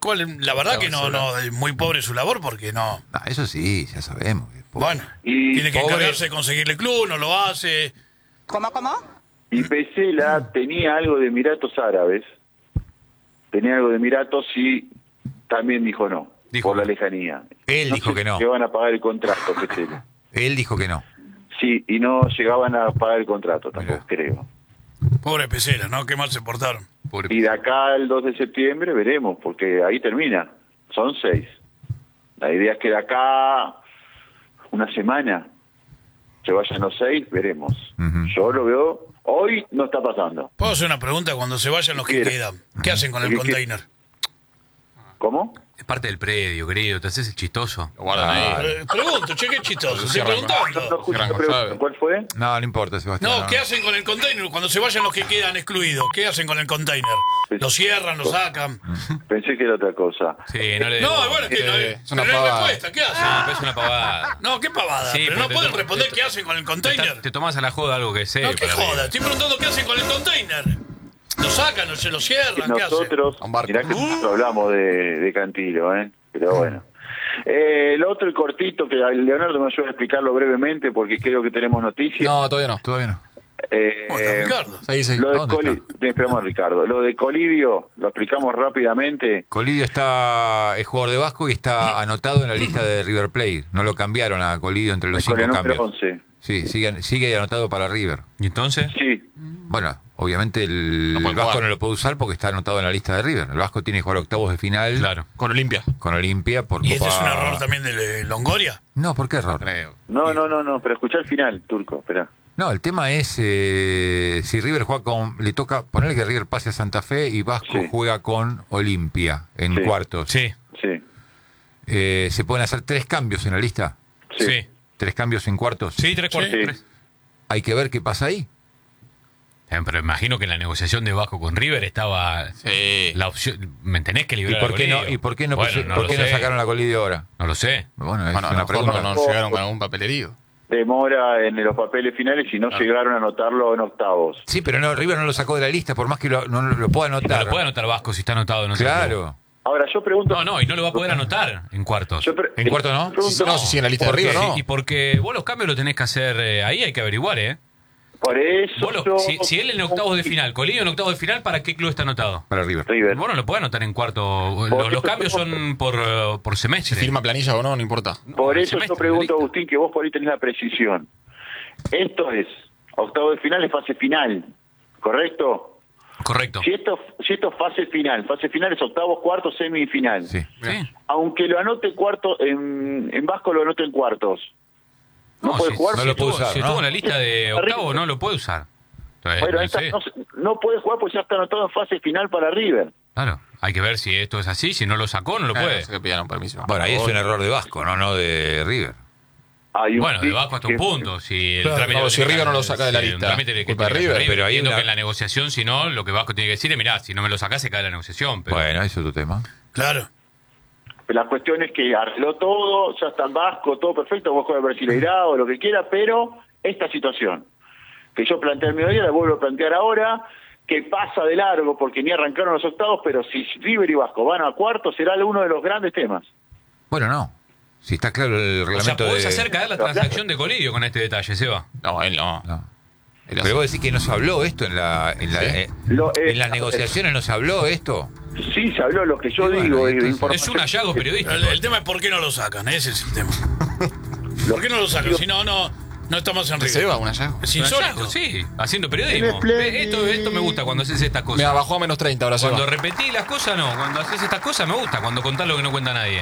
cual, la verdad La que no, basura. es muy pobre su labor porque no. No, eso sí, ya sabemos. que es pobre. Bueno, Y tiene que pobre. encargarse de conseguirle club, no lo hace. ¿Cómo? Y Pesela tenía algo de Emiratos Árabes. Tenía algo de Emiratos y también dijo no. Dijo por la no. lejanía. Él dijo sé que no. si van a pagar el contrato, Pesela. Él dijo que no. Sí, y no llegaban a pagar el contrato, tampoco creo. Pobre Pesela, ¿no? Qué mal se portaron. Pobre- Y de acá al 2 de septiembre veremos, porque ahí termina. Son 6. La idea es que de acá una semana se vayan los 6, veremos. Ujú. Yo lo veo, hoy no está pasando. ¿Puedo hacer una pregunta? Cuando se vayan los que Quiere. quedan, ¿qué hacen con el ¿Qué- container? ¿Cómo? Es parte del predio, querido. Te haces el chistoso. Lo guardan ahí. Pregunto, che, qué chistoso. Estoy Cierran. No, preguntando. justo Gran te pregunto, llave. ¿cuál fue? No, no importa, Sebastián. No, ¿qué hacen con el container cuando se vayan los que quedan excluidos? ¿Qué hacen con el container? ¿Lo cierran, lo sacan? Pensé que era otra cosa. Sí, no le No, bueno, es que no es una pero no hay pavada. respuesta. ¿Qué hacen? No, pero es una pavada. No, qué pavada. Sí, pero no porque pueden te- responder te- qué hacen con el container. Te tomas a la joda algo que sé. No, qué joda. Estoy preguntando qué hacen con el container. ¿Lo sacan o se lo cierran? ¿Qué hacen? Nosotros, Un barco. mirá que nosotros hablamos de Cantilo, pero bueno. El otro, el cortito, que Leonardo me ayuda a explicarlo brevemente porque creo que tenemos noticias. No, todavía no. Todavía no. Bueno, Ricardo. Seguí. Lo de ¿Dónde esperamos a Ricardo. Lo de Colidio, lo explicamos rápidamente. Colidio es jugador de Vasco y está anotado en la lista de River Plate. No lo cambiaron a Colidio entre los Con 5 el número cambios. 11. Sí, sigue anotado para River. ¿Y entonces? Sí, Bueno, obviamente el No puede Vasco jugar. no lo puede usar porque está anotado en la lista de River. El Vasco tiene que jugar octavos de final Claro. Con Olimpia. con Olimpia por ¿Y ese Copa... es un error también de Longoria? No, ¿por qué error? Creo. no, pero escuchá el final, Turco, espera. No, el tema es si River juega con... Le toca ponerle que River pase a Santa Fe y Vasco Sí. juega con Olimpia en Sí. cuartos. Sí, Sí, ¿Se pueden hacer 3 cambios en la lista? sí. sí. 3 cambios en cuartos. Sí, 3/4. Sí. Tres. Hay que ver qué pasa ahí. Pero imagino que en la negociación de Vasco con River estaba Sí. la opción. ¿Me tenés que ¿Y librar por a qué no, Colidio? y por qué no, Bueno, por qué no sé. sacaron a Colidio ahora? No lo sé. Bueno, es Bueno, a lo una mejor pregunta. no llegaron con algún papelerío. Demora en los papeles finales y no llegaron a anotarlo en octavos. Sí, pero no, River no lo sacó de la lista, por más que no lo pueda No anotar. lo puede anotar Vasco si está anotado en otro club. Claro. Ahora, yo pregunto... No, y no lo va a poder anotar en cuartos. ¿En cuarto no? pregunto- No, si sigue en la lista de Porque- River, no. Y porque vos los cambios lo tenés que hacer ahí, hay que averiguar, ¿eh? Por eso... Vos lo- yo- si él en octavos de final, Colidio en octavos de final, ¿para qué club está anotado? Para River. River. Vos no lo podés anotar en cuarto. Porque Los cambios son por Si semestre. firma planilla o no, no importa. Por el eso yo semestre, pregunto, listo. Agustín, que vos por ahí tenés la precisión. Esto es octavo de final es fase final, ¿correcto? Correcto. Si esto es fase final es octavos, cuartos, semifinal. Sí. Sí. Aunque lo anote cuarto, en Vasco lo anote en cuartos. No, puede si, jugar. no si lo puede estuvo- usar, si ¿no? estuvo en la lista de octavos, no lo puede usar. Entonces, Bueno, no esta sé. no puede jugar porque ya está anotado en fase final para River. Claro, hay que ver si esto es así. Si no lo sacó, no lo puede. No sé que pidan un permiso. Bueno, ahí es un error de Vasco, no de River. Hay un Bueno, de pick Vasco hasta un que- punto. Si el Claro, trámite no, lo si tiene River que- no lo saca de la si el lista, trámite que culpa de tiene que hacer River, pero ahí entiendo una- que en la negociación, si no, lo que Vasco tiene que decir es, mirá, si no me lo sacás, se cae la negociación. Pero Bueno, eso es otro tema. Claro. La cuestión es que arregló todo, ya está en Vasco, todo perfecto, vos juegas Brasileirado, lo que quiera, pero esta situación que yo planteé al mediodía, la vuelvo a plantear ahora, que pasa de largo porque ni arrancaron los octavos, pero si River y Vasco van a cuartos, será uno de los grandes temas. Bueno, no. Si está claro el o sea, reglamento podés de... hacer caer la transacción de Colidio con este detalle, Seba. No, él no. No. Él Pero hace- vos decís que no se habló esto en en las negociaciones, ¿no se habló esto? Sí, se habló lo que yo Bueno, digo, entonces- Es información. un hallazgo periodístico. El tema es por qué no lo sacan, ese es el tema. ¿Por qué no lo sacan? Si no estamos en ¿Te River. Seba un hallazgo? Es Un insólito. hallazgo, sí, haciendo periodismo. En el play- Esto me gusta cuando haces estas Me cosas. bajó a menos 30 ahora, Seba. Cuando repetís las cosas, no. Cuando haces estas cosas, me gusta. Cuando contás lo que no cuenta nadie.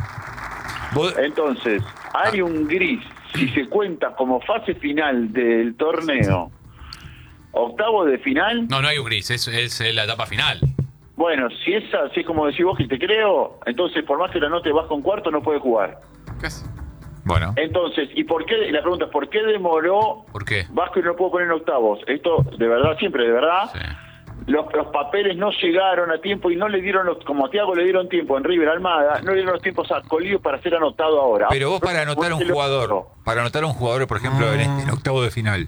Entonces, hay un gris, si se cuenta como fase final del torneo, octavo de final, No, no hay un gris, es la etapa final. bueno, si es así como decís vos que te creo, entonces por más que la anote Vasco en cuarto, no puede jugar. ¿Qué hace? Bueno. Entonces, ¿y por qué? La pregunta es, ¿por qué demoró ¿Por qué? Vasco y no lo puedo poner en octavos? Esto, de verdad, siempre, de verdad, Sí. los papeles no llegaron a tiempo y no le dieron, como a Thiago le dieron tiempo en River Almada, no le dieron los tiempos a Colidio para ser anotado ahora. Pero vos para anotar un jugador, por ejemplo, en octavo de final,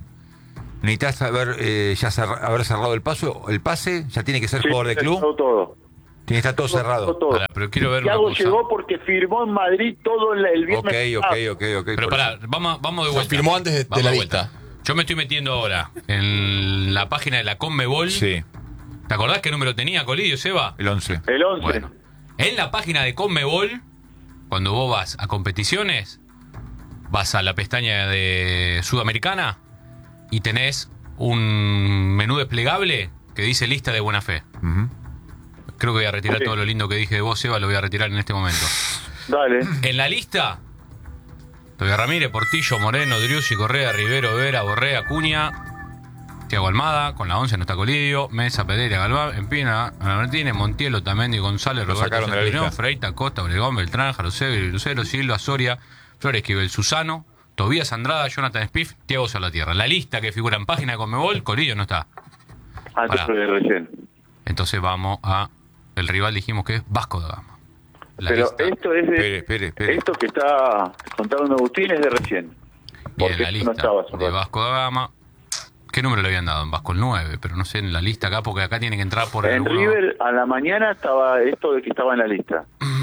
necesitas haber cerrado el pase, ya tiene que ser Sí, jugador de se club. anotó todo. Tiene que estar todo cerrado. Todo. Pará, pero quiero ver una Thiago cosa. llegó porque firmó en Madrid todo el viernes. Ok. Pero por pará, eso. vamos de O sea, vuelta. firmó antes de Vamos la vuelta. lista. Yo me estoy metiendo ahora en la página de la Conmebol. Sí, ¿Te acordás qué número tenía Colidio, Seba? el 11. El 11. Bueno, en la página de Conmebol, cuando vos vas a competiciones, vas a la pestaña de Sudamericana y tenés un menú desplegable que dice lista de buena fe. Ujú. Creo que voy a retirar Sí. todo lo lindo que dije de vos, Seba, lo voy a retirar en este momento. Dale. En la lista, Tobias Ramírez, Portillo, Moreno, Driussi, Correa, Rivero, Vera, Borré, Acuña, Thiago Almada, con la 11 no está Colidio, Mesa, Pereira, Galván, Empina, Ana Martínez, Montiel, Otamendi, González, Lo Roberto sacaron de la Centurión, lista. Freita, Costa, Obregón, Beltrán, Jarosegui, Lucero, Silva, Soria, Flores Esquivel, Susano, Tobías Andrada, Jonathan Spiff, Thiago Salvatierra. La lista que figura en página de Conmebol, Colidio no está. Antes Pará. de recién. Entonces vamos a... El rival dijimos que es Vasco da Gama. La Pero lista. esto es de... Espere. Esto que está contando Agustín es de recién. Y en Porque la esto no lista estaba hace de rato. Vasco da Gama, ¿qué número le habían dado en Vasco? El 9, pero no sé en la lista acá, porque acá tiene que entrar por En alguno. River a la mañana estaba esto de que estaba en la lista.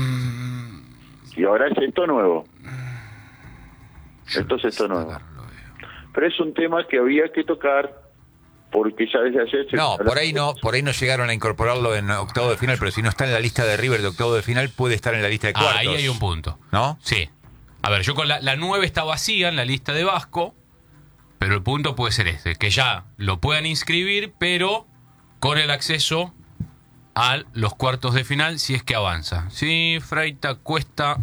Y ahora es esto nuevo. Esto es esto nuevo. Pero es un tema que había que tocar porque ya desde ayer... se- No, por ahí no llegaron a incorporarlo en octavo de final, pero si no está en la lista de River de octavo de final, puede estar en la lista de cuartos. Ahí hay un punto. ¿No? Sí. A ver, yo con la 9 está vacía en la lista de Vasco, pero el punto puede ser este, que ya lo puedan inscribir, pero con el acceso a los cuartos de final si es que avanza. Sí, Freita, Cuesta,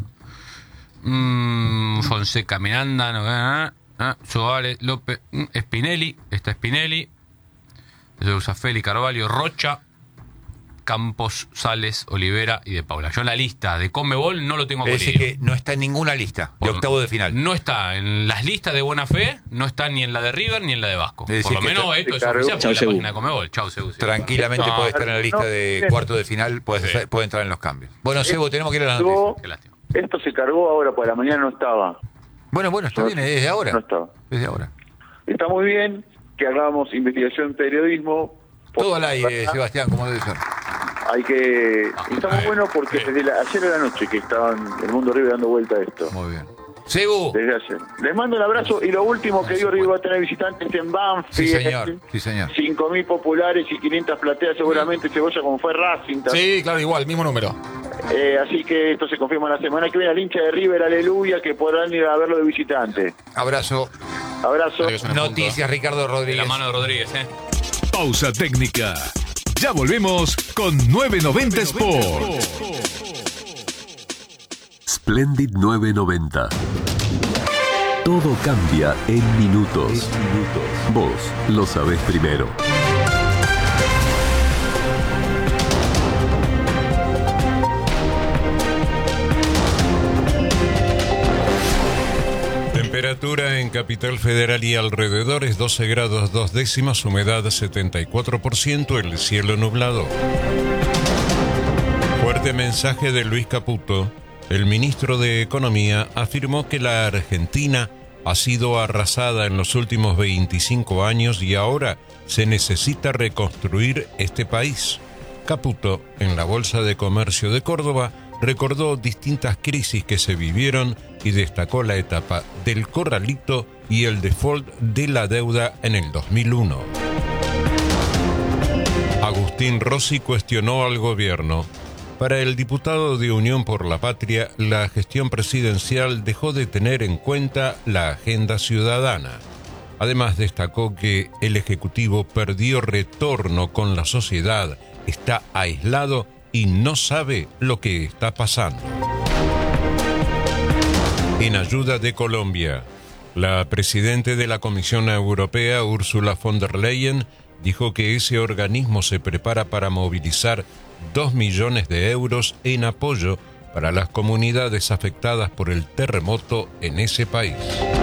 Fonseca, Miranda, Suárez, López, Spinelli, está Spinelli, Feli, Carvalho, Rocha, Campos, Sales, Olivera y De Paula. Yo en la lista de Conmebol no lo tengo Es decir, Colidio. que no está en ninguna lista de octavo de final. No está en las listas de buena fe, no está ni en la de River ni en la de Vasco. Es decir, Por lo que menos esto es cargó. oficial por Chau, la Sebu. página de Conmebol. Chau, Sebu. Tranquilamente No, puede estar en la lista no, de bien. cuartos de final, puede entrar en los cambios. Bueno, Sebo, tenemos que ir a la noticia. Luego, Qué lástima. esto se cargó ahora, para la mañana no estaba. Bueno, está bien, desde ahora. No estaba. Desde ahora. Está muy bien que hagamos investigación, periodismo. Todo al aire, Sebastián, como debe ser. Hay que... Está muy bueno porque desde ayer a la noche que estaban el mundo River dando vuelta a esto. Muy bien. Sebu. Desde ayer. Les mando un abrazo y lo último que digo, River va a tener visitantes en Banfield. Sí, señor. Sí, señor. 5.000 populares y 500 plateas seguramente, Cebolla como fue Racing. Sí, claro, igual, mismo número. Así que esto se confirma la semana que viene al hincha de River, aleluya, que podrán ir a verlo de visitante. Abrazo. Abrazo. Adiós. Noticias, Ricardo De Rodríguez. la mano de Rodríguez, Pausa técnica. Ya volvemos con 990 Sport. Splendid 990. Todo cambia en minutos. Vos lo sabés primero. Temperatura en Capital Federal y alrededores 12 grados 2 décimas, humedad 74%, el cielo nublado. Fuerte mensaje de Luis Caputo. El ministro de Economía afirmó que la Argentina ha sido arrasada en los últimos 25 años y ahora se necesita reconstruir este país. Caputo, en la Bolsa de Comercio de Córdoba, recordó distintas crisis que se vivieron y destacó la etapa del corralito y el default de la deuda en el 2001. Agustín Rossi cuestionó al gobierno. Para el diputado de Unión por la Patria, la gestión presidencial dejó de tener en cuenta la agenda ciudadana. Además, destacó que el Ejecutivo perdió retorno con la sociedad, está aislado y no sabe lo que está pasando. En ayuda de Colombia, la presidenta de la Comisión Europea, Ursula von der Leyen, dijo que ese organismo se prepara para movilizar 2 millones de euros en apoyo para las comunidades afectadas por el terremoto en ese país.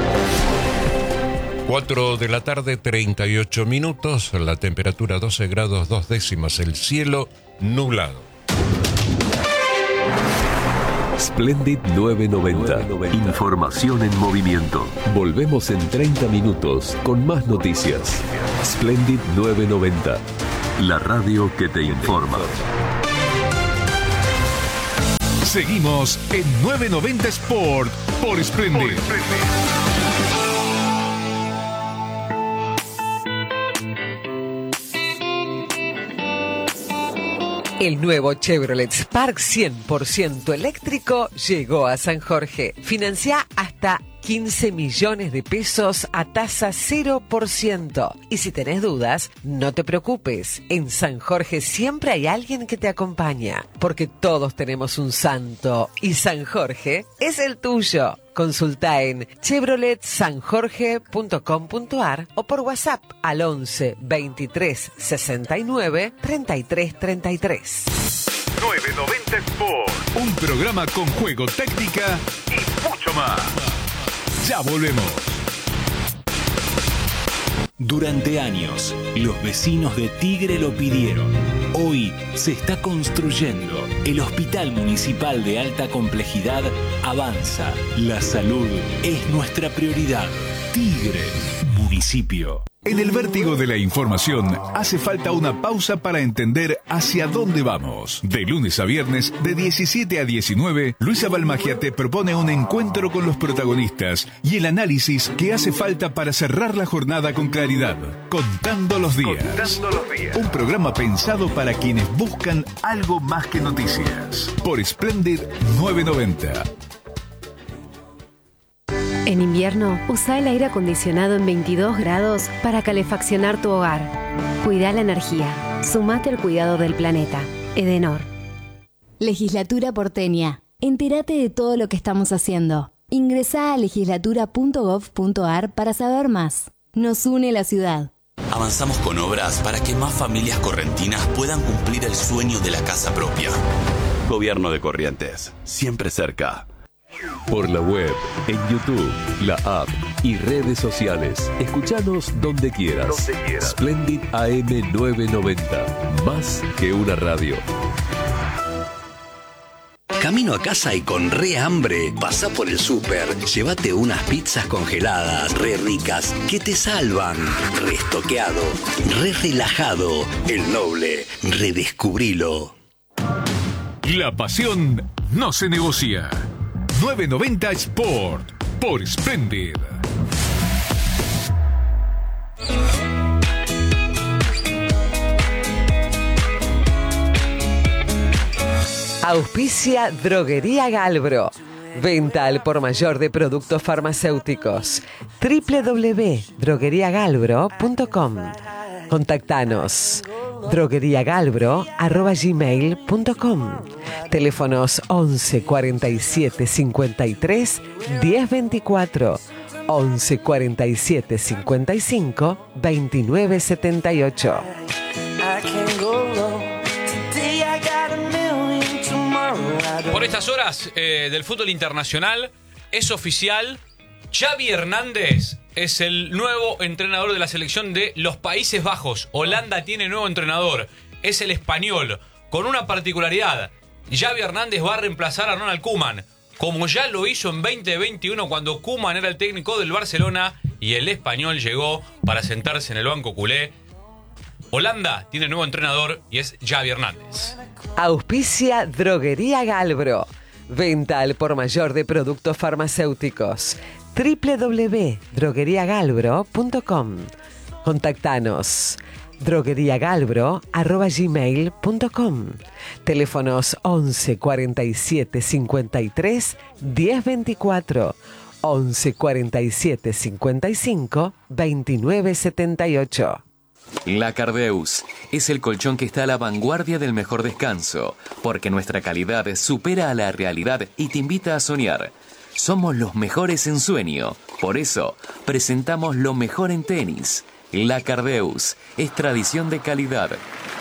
4 de la tarde, 38 minutos, la temperatura 12 grados 2 décimas, el cielo nublado. Splendid 990. Información en movimiento. Volvemos en 30 minutos con más noticias. Splendid 990. La radio que te informa. Seguimos en 990 Sport por Splendid. El nuevo Chevrolet Spark 100% eléctrico llegó a San Jorge. Financia hasta 15 millones de pesos a tasa 0%. Y si tenés dudas, no te preocupes. En San Jorge siempre hay alguien que te acompaña. Porque todos tenemos un santo. Y San Jorge es el tuyo. Consulta en chevroletsanjorge.com.ar o por WhatsApp al 11 23 69 33 33. 990 Sport. Un programa con juego, técnica y mucho más. Ya volvemos. Durante años, los vecinos de Tigre lo pidieron. Hoy se está construyendo. El Hospital Municipal de Alta Complejidad avanza. La salud es nuestra prioridad. Tigre, municipio. En el vértigo de la información hace falta una pausa para entender hacia dónde vamos. De lunes a viernes, de 17 a 19, Luisa Balmagia te propone un encuentro con los protagonistas y el análisis que hace falta para cerrar la jornada con claridad. Contando los días. Un programa pensado para quienes buscan algo más que noticias. Por Splendid 990. En invierno, usa el aire acondicionado en 22 grados para calefaccionar tu hogar. Cuida la energía. Sumate al cuidado del planeta. Edenor. Legislatura porteña. Entérate de todo lo que estamos haciendo. Ingresá a legislatura.gov.ar para saber más. Nos une la ciudad. Avanzamos con obras para que más familias correntinas puedan cumplir el sueño de la casa propia. Gobierno de Corrientes. Siempre cerca. Por la web, en YouTube, la app y redes sociales. Escuchanos donde quieras. Splendid AM 990. Más que una radio. Camino a casa y con re hambre, pasá por el súper, llévate unas pizzas congeladas, re ricas, que te salvan. Re estoqueado, re relajado, el Noble, redescubrilo. La pasión no se negocia. 990 Sport por Splendid. Auspicia Droguería Galbro. Venta al por mayor de productos farmacéuticos. www.drogueriagalbro.com. Contactanos. drogueriagalbro@gmail.com. Teléfonos 11 47 53 10 24, 11 47 55 29 78. Por estas horas del fútbol internacional es oficial, Xavi Hernández es el nuevo entrenador de la selección de los Países Bajos. Holanda tiene nuevo entrenador, es el español, con una particularidad. Xavi Hernández va a reemplazar a Ronald Koeman, como ya lo hizo en 2021 cuando Koeman era el técnico del Barcelona y el español llegó para sentarse en el banco culé. Holanda tiene nuevo entrenador y es Xavi Hernández. Auspicia Droguería Galbro. Venta al por mayor de productos farmacéuticos. www.drogueriagalbro.com. Contactanos. drogueriagalbro@gmail.com. Teléfonos 11 47 53 10 24, 11 47 55 29 78. La Cardeus es el colchón que está a la vanguardia del mejor descanso, porque nuestra calidad supera a la realidad y te invita a soñar. Somos los mejores en sueño, por eso presentamos lo mejor en tenis. La Cardeus es tradición de calidad.